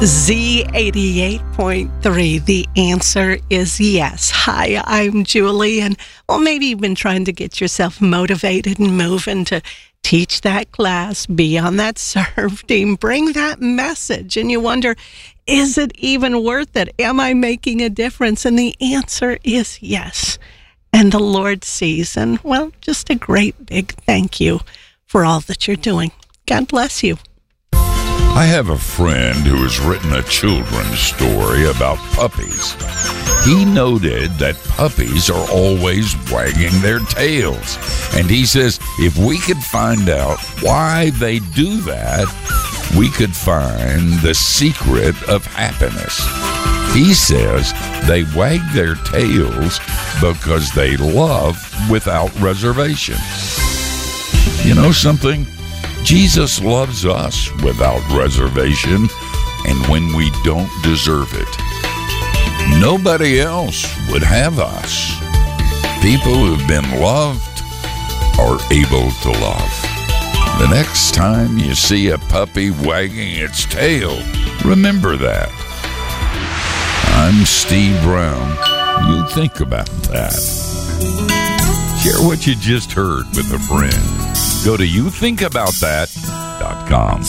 Z88.3. The answer is yes. Hi, I'm Julie, and maybe you've been trying to get yourself motivated and moving to teach that class, be on that serve team, bring that message, and you wonder, is it even worth it? Am I making a difference? And the answer is yes. And the Lord sees, and just a great big thank you for all that you're doing. God bless you. I have a friend who has written a children's story about puppies. He noted that puppies are always wagging their tails. And he says if we could find out why they do that, we could find the secret of happiness. He says they wag their tails because they love without reservation. You know something? Jesus loves us without reservation, and when we don't deserve it. Nobody else would have us. People who've been loved are able to love. The next time you see a puppy wagging its tail, remember that. I'm Steve Brown. You think about that. Share what you just heard with a friend. Go to youthinkaboutthat.com.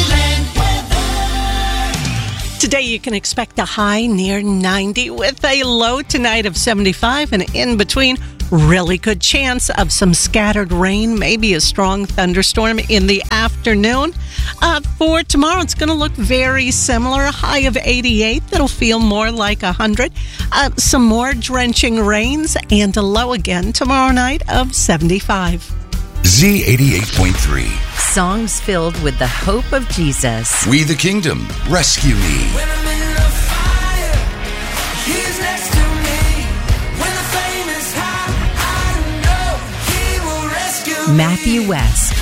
Today you can expect a high near 90 with a low tonight of 75, and in between, really good chance of some scattered rain, maybe a strong thunderstorm in the afternoon. For tomorrow, it's going to look very similar. A high of 88 that'll feel more like 100. Some more drenching rains and a low again tomorrow night of 75. Z88.3. Songs filled with the hope of Jesus. We the Kingdom, rescue me. When I'm in the fire, he's next to me. When the flame is high, I know he will rescue me. Matthew West.